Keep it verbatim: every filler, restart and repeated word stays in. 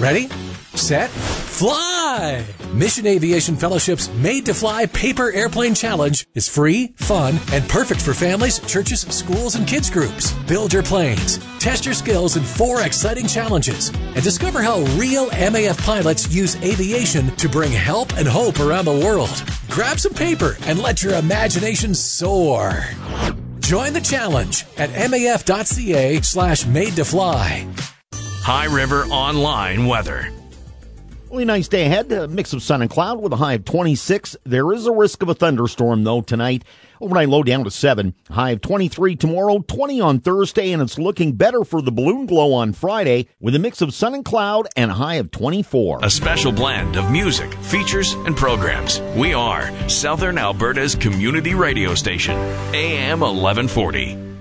Ready, set, fly! Mission Aviation Fellowship's Made to Fly Paper Airplane Challenge is free, fun, and perfect for families, churches, schools, and kids groups. Build your planes, test your skills in four exciting challenges, and discover how real M A F pilots use aviation to bring help and hope around the world. Grab some paper and let your imagination soar. Join the challenge at maf.ca slash made to fly. High River Online weather. Really nice day ahead. A mix of sun and cloud with a high of twenty-six. There is a risk of a thunderstorm, though, tonight. Overnight low down to seven. High of twenty-three tomorrow, twenty on Thursday, and it's looking better for the balloon glow on Friday with a mix of sun and cloud and a high of twenty-four. A special blend of music, features, and programs. We are Southern Alberta's community radio station, A M eleven forty.